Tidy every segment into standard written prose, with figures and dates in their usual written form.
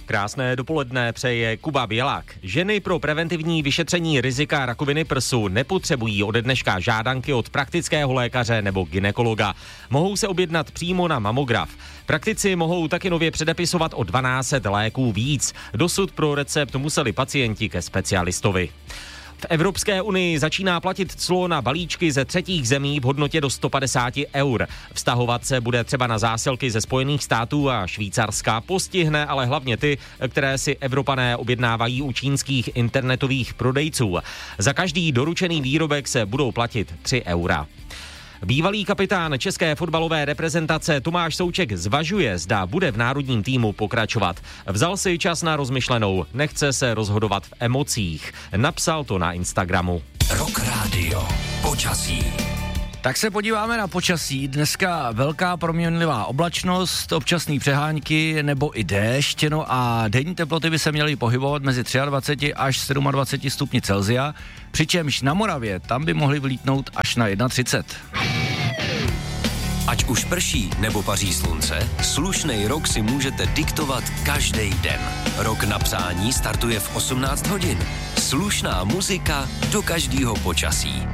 Krásné dopoledne přeje Kuba Bělák. Ženy pro preventivní vyšetření rizika rakoviny prsu nepotřebují ode dneška žádanky od praktického lékaře nebo gynekologa. Mohou se objednat přímo na mamograf. Praktici mohou taky nově předepisovat o 12 léků víc. Dosud pro recept museli pacienti ke specialistovi. V Evropské unii začíná platit clo na balíčky ze třetích zemí v hodnotě do 150 eur. Vztahovat se bude třeba na zásilky ze Spojených států a Švýcarska, postihne ale hlavně ty, které si Evropané objednávají u čínských internetových prodejců. Za každý doručený výrobek se budou platit 3 eura. Bývalý kapitán české fotbalové reprezentace Tomáš Souček zvažuje, zda bude v národním týmu pokračovat. Vzal si čas na rozmyšlenou, nechce se rozhodovat v emocích. Napsal to na Instagramu. Rock Radio. Počasí. Tak se podíváme na počasí. Dneska velká proměnlivá oblačnost, občasné přehánky nebo i déšť, no a denní teploty by se měly pohybovat mezi 23 až 27 stupni Celsia, přičemž na Moravě tam by mohly vlítnout až na 31. Ať už prší nebo paří slunce, slušnej rok si můžete diktovat každý den. Rok na přání startuje v 18 hodin. Slušná muzika do každého počasí.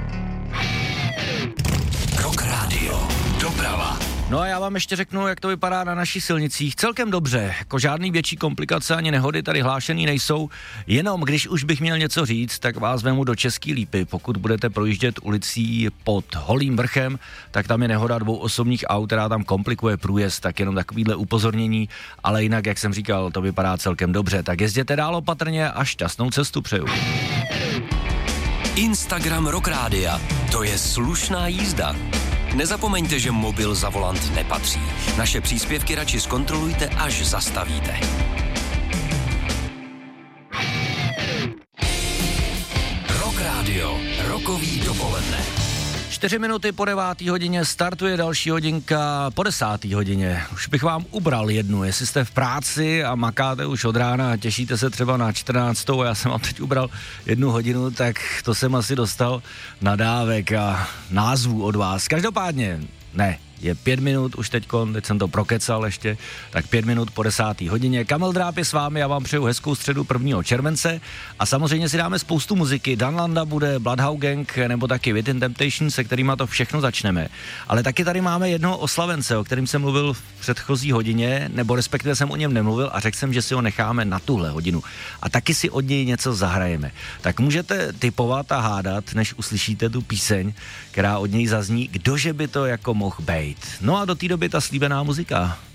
Rock Radio. Doprava. No a já vám ještě řeknu, jak to vypadá na našich silnicích. Celkem dobře, jako žádný větší komplikace ani nehody tady hlášený nejsou. Jenom když už bych měl něco říct, tak vás vemu do Český Lípy. Pokud budete projíždět ulicí pod Holým vrchem, tak tam je nehoda 2 osobních aut, která tam komplikuje průjezd, tak jenom takovýhle upozornění, ale jinak, jak jsem říkal, to vypadá celkem dobře. Tak jezděte dál opatrně a šťastnou cestu přeju. Instagram Rock Rádia. To je slušná jízda. Nezapomeňte, že mobil za volant nepatří. Naše příspěvky radši zkontrolujte, až zastavíte. Rock Radio. Rokový dopoledne. 4 minuty po 9. hodině startuje další hodinka po 10. hodině. Už bych vám ubral jednu, jestli jste v práci a makáte už od rána a těšíte se třeba na 14. a já jsem vám teď ubral 1 hodinu, tak to jsem asi dostal nadávek a názvů od vás. Každopádně, ne, je 5 minut už teď jsem to prokecal ještě, tak 5 minut po 10. hodině. Kamil Dráb je s vámi, já vám přeju hezkou středu 1. července a samozřejmě si dáme spoustu muziky. Dan Landa bude, Bloodhound Gang nebo taky Within Temptation, se kterýma to všechno začneme. Ale taky tady máme jednoho oslavence, o kterým jsem mluvil v předchozí hodině, nebo respektive jsem o něm nemluvil a řekl jsem, že si ho necháme na tuhle hodinu. A taky si od něj něco zahrajeme. Tak můžete tipovat a hádat, než uslyšíte tu píseň, která od něj zazní, kdože by to jako mohl být. No a do té doby ta slíbená muzika.